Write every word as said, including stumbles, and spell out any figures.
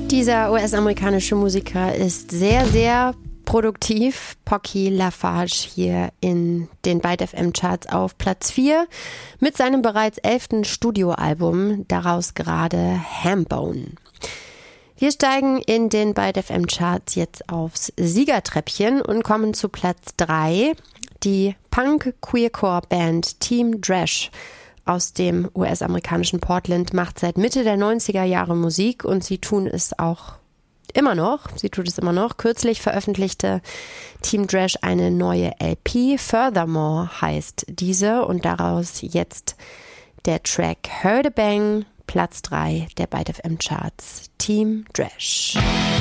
Dieser U S-amerikanische Musiker ist sehr, sehr produktiv. Pocky LaFarge hier in den Byte F M Charts auf Platz vier mit seinem bereits elften Studioalbum, daraus gerade Hambone. Wir steigen in den Byte F M Charts jetzt aufs Siegertreppchen und kommen zu Platz drei. Die Punk-Queercore-Band Team Dresch aus dem U S-amerikanischen Portland macht seit Mitte der neunziger Jahre Musik und sie tun es auch immer noch. Sie tut es immer noch. Kürzlich veröffentlichte Team Dresch eine neue L P. Furthermore heißt diese und daraus jetzt der Track Heard a Bang, Platz drei der Byte F M Charts. Team Dresch.